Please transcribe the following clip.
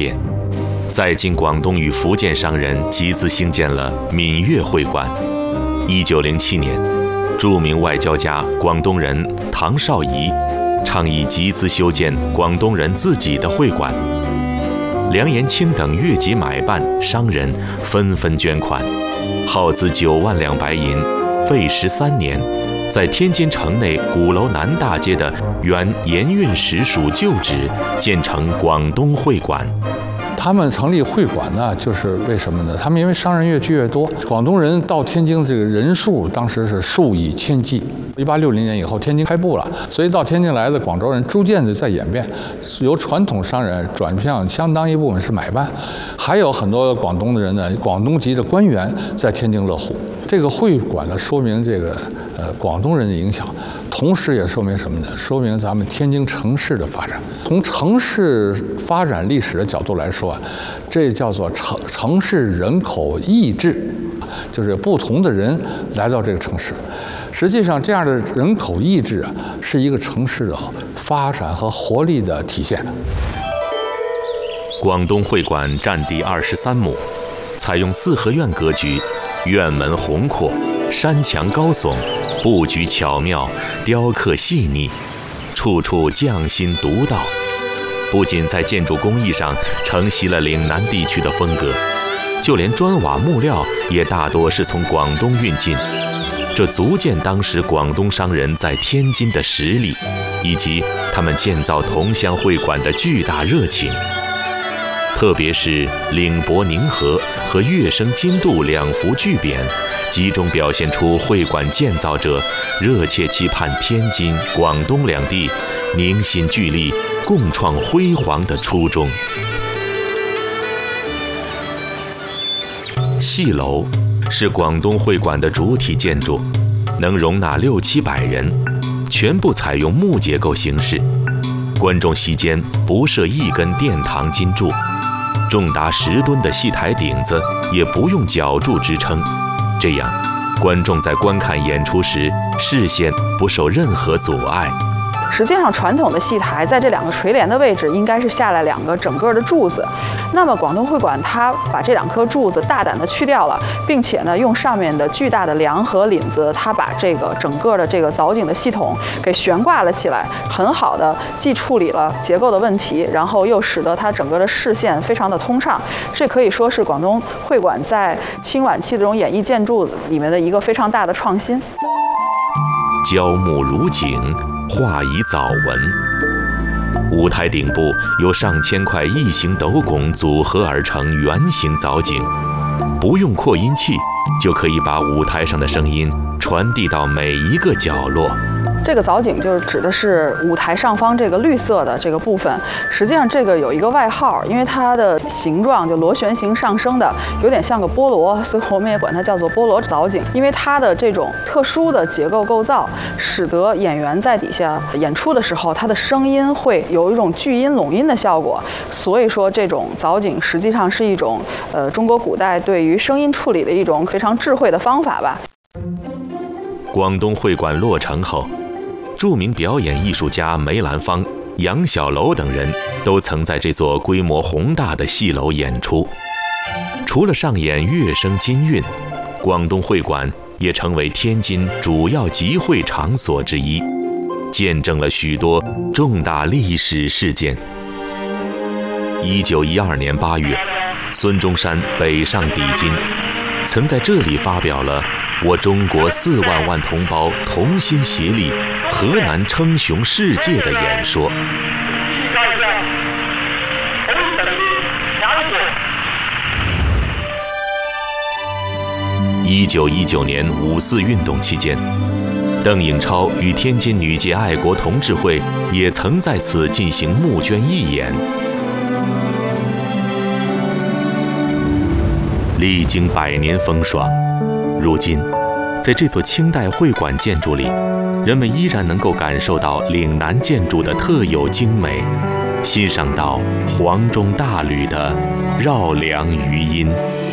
便，在今广东与福建商人集资兴建了闽粤会馆。1907年，著名外交家广东人唐绍仪倡议集资修建广东人自己的会馆。梁延清等越级买办商人纷纷捐款，耗资9万两白银，费时3年，在天津城内鼓楼南大街的原盐运使署旧址建成广东会馆。 他们成立会馆呢，就是为什么呢？他们因为商人越聚越多，广东人到天津这个人数当时是数以千计。1860年以后，天津开埠了，所以到天津来的广州人逐渐的在演变，由传统商人转向相当一部分是买办，还有很多广东的人呢，广东籍的官员在天津落户。这个会馆呢，说明这个广东人的影响，同时也说明什么呢？说明咱们天津城市的发展。从城市发展历史的角度来说，这叫做城市人口抑制，就是不同的人来到这个城市。实际上，这样的人口抑制啊，是一个城市的发展和活力的体现。 广东会馆占地23亩，采用4合院格局，院门宏阔，山墙高耸，布局巧妙，雕刻细腻，处处匠心独到。不仅在建筑工艺上承袭了岭南地区的风格，就连砖瓦木料也大多是从广东运进。这足见当时广东商人在天津的实力，以及他们建造同乡会馆的巨大热情。特别是岭泊宁河和乐声金度2幅巨匾，集中表现出会馆建造者热切期盼天津、广东两地凝心聚力，共创辉煌的初衷。戏楼是广东会馆的主体建筑，能容纳600-700人，全部采用木结构形式。观众席间不设一根殿堂金柱，重达10吨的戏台顶子也不用脚柱支撑，这样观众在观看演出时视线不受任何阻碍。 实际上，传统的戏台在这2个垂帘的位置应该是下来2个整个的柱子。那么广东会馆它把这2颗柱子大胆地去掉了，并且呢用上面的巨大的梁和檩子，它把这个整个的这个藻井的系统给悬挂了起来，很好的既处理了结构的问题，然后又使得它整个的视线非常的通畅。这可以说是广东会馆在清晚期的这种演艺建筑里面的一个非常大的创新。 焦木如井，画以藻纹。舞台顶部由上千块异形斗拱组合而成圆形藻井，不用扩音器就可以把舞台上的声音传递到每一个角落。 这个藻井就是指的是舞台上方这个绿色的这个部分。实际上这个有一个外号，因为它的形状就螺旋形上升的，有点像个菠萝，所以我们也管它叫做菠萝藻井。因为它的这种特殊的结构构造，使得演员在底下演出的时候，它的声音会有一种聚音拢音的效果。所以说这种藻井实际上是一种中国古代对于声音处理的一种非常智慧的方法吧。 广东会馆落成后，著名表演艺术家梅兰芳、杨小楼等人都曾在这座规模宏大的戏楼演出。除了上演乐声金韵，广东会馆也成为天津主要集会场所之一，见证了许多重大历史事件。1912年8月，孙中山北上抵京，曾在这里发表了我中国4万万同胞同心协力，河南称雄世界的演说。1919年5·4运动期间，邓颖超与天津女界爱国同志会也曾在此进行募捐义演。历经100年风霜，如今在这座清代会馆建筑里，人们依然能够感受到岭南建筑的特有精美，欣赏到黄钟大吕的绕梁余音。